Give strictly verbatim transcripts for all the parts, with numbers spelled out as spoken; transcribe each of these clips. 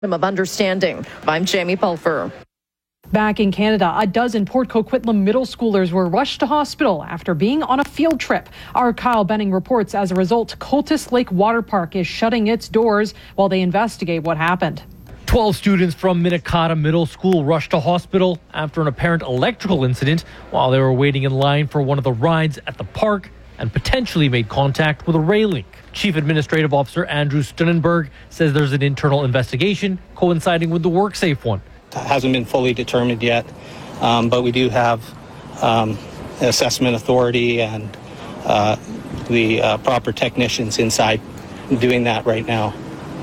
of understanding. I'm Jamie Pulfer. Back in Canada, a dozen Port Coquitlam middle schoolers were rushed to hospital after being on a field trip. Our Kyle Benning reports as a result, Cultus Lake Water Park is shutting its doors while they investigate what happened. twelve students from Minikata Middle School rushed to hospital after an apparent electrical incident while they were waiting in line for one of the rides at the park and potentially made contact with a railing. Chief Administrative Officer Andrew Stunnenberg says there's an internal investigation coinciding with the WorkSafe one. It hasn't been fully determined yet, um, but we do have um, an assessment authority and uh, the uh, proper technicians inside doing that right now.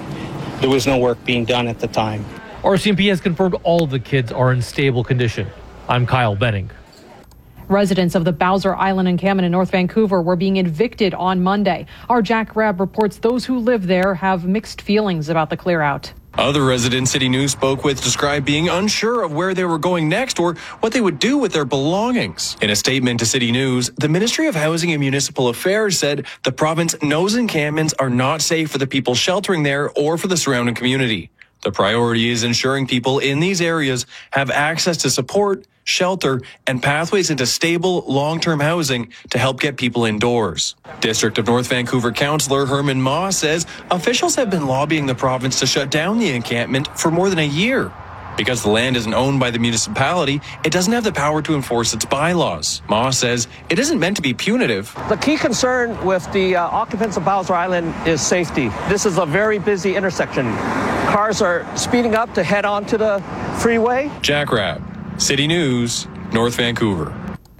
There was no work being done at the time. R C M P has confirmed all of the kids are in stable condition. I'm Kyle Benning. Residents of the Bowser Island encampment in North Vancouver were being evicted on Monday. Our Jack Rabb reports those who live there have mixed feelings about the clear-out. Other residents City News spoke with described being unsure of where they were going next or what they would do with their belongings. In a statement to City News, the Ministry of Housing and Municipal Affairs said the province knows encampments are not safe for the people sheltering there or for the surrounding community. The priority is ensuring people in these areas have access to support, shelter, and pathways into stable, long-term housing to help get people indoors. District of North Vancouver Councillor Herman Ma says officials have been lobbying the province to shut down the encampment for more than a year. Because the land isn't owned by the municipality, it doesn't have the power to enforce its bylaws. Ma says it isn't meant to be punitive. The key concern with the uh, occupants of Bowser Island is safety. This is a very busy intersection. Cars are speeding up to head onto the freeway. Jack Rabb, City News, North Vancouver.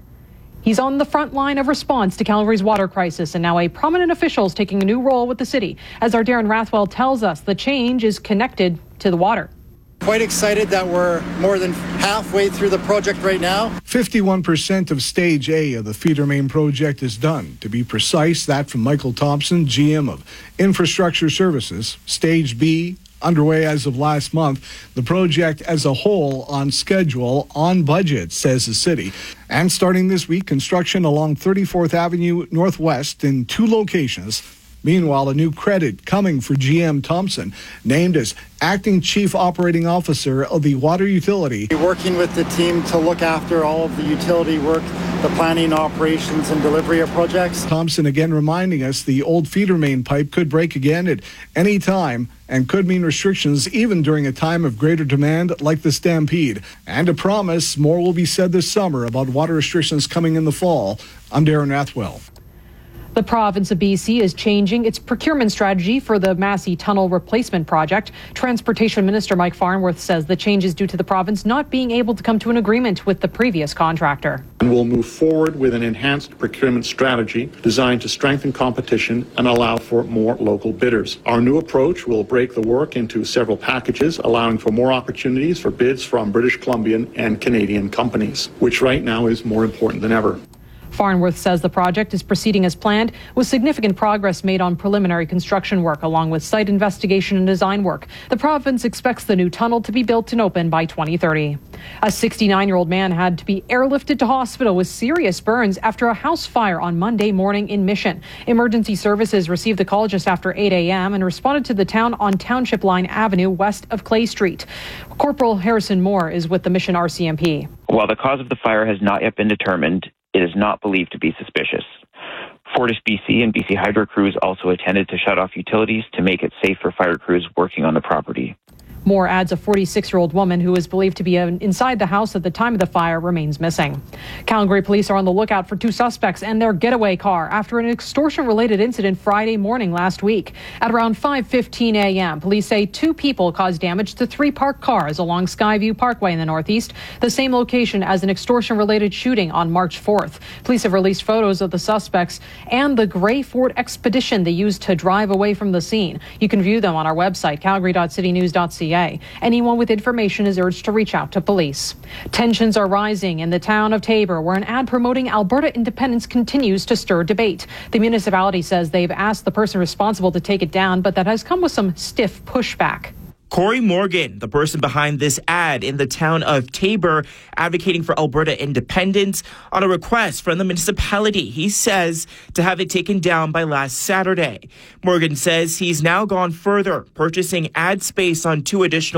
He's on the front line of response to Calgary's water crisis, and now a prominent official is taking a new role with the city. As our Darren Rathwell tells us, the change is connected to the water. Quite excited that we're more than halfway through the project right now. fifty-one percent of Stage A of the feeder main project is done. To be precise, that from Michael Thompson, G M of Infrastructure Services. Stage B, underway as of last month. The project as a whole on schedule, on budget, says the city. And starting this week, construction along thirty-fourth Avenue Northwest in two locations. Meanwhile, a new credit coming for G M Thompson, named as Acting Chief Operating Officer of the water utility. Working with the team to look after all of the utility work, the planning, operations, and delivery of projects. Thompson again reminding us the old feeder main pipe could break again at any time and could mean restrictions even during a time of greater demand like the Stampede. And a promise more will be said this summer about water restrictions coming in the fall. I'm Darren Rathwell. The province of B C is changing its procurement strategy for the Massey Tunnel Replacement Project. Transportation Minister Mike Farnworth says the change is due to the province not being able to come to an agreement with the previous contractor. And we'll move forward with an enhanced procurement strategy designed to strengthen competition and allow for more local bidders. Our new approach will break the work into several packages, allowing for more opportunities for bids from British Columbian and Canadian companies, which right now is more important than ever. Farnworth says the project is proceeding as planned, with significant progress made on preliminary construction work along with site investigation and design work. The province expects the new tunnel to be built and open by twenty thirty. A sixty-nine-year-old man had to be airlifted to hospital with serious burns after a house fire on Monday morning in Mission. Emergency services received the call just after eight a.m. and responded to the town on Township Line Avenue west of Clay Street. Corporal Harrison Moore is with the Mission R C M P. While the cause of the fire has not yet been determined, it is not believed to be suspicious. Fortis B C and B C Hydro crews also attended to shut off utilities to make it safe for fire crews working on the property. Moore adds a forty-six-year-old woman who is believed to be inside the house at the time of the fire remains missing. Calgary police are on the lookout for two suspects and their getaway car after an extortion-related incident Friday morning last week. At around five fifteen a.m., police say two people caused damage to three parked cars along Skyview Parkway in the Northeast, the same location as an extortion-related shooting on March fourth. Police have released photos of the suspects and the gray Ford Expedition they used to drive away from the scene. You can view them on our website, calgary dot city news dot c a. Anyone with information is urged to reach out to police. Tensions are rising in the town of Taber, where an ad promoting Alberta independence continues to stir debate. The municipality says they've asked the person responsible to take it down, but that has come with some stiff pushback. Corey Morgan, the person behind this ad in the town of Taber, advocating for Alberta independence on a request from the municipality, he says, to have it taken down by last Saturday. Morgan says he's now gone further, purchasing ad space on two additional